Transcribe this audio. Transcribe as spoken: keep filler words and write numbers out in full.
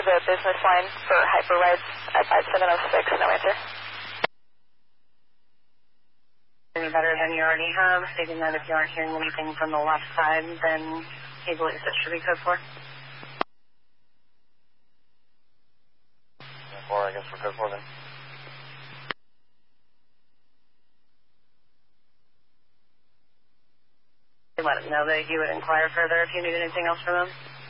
the business line for hyperrides at five seven oh six, no answer. Any better than you already have, stating that if you aren't hearing anything from the left side, then he believes it should be code four. Four, I guess we're code four then. Let him know that you would inquire further if you need anything else from him.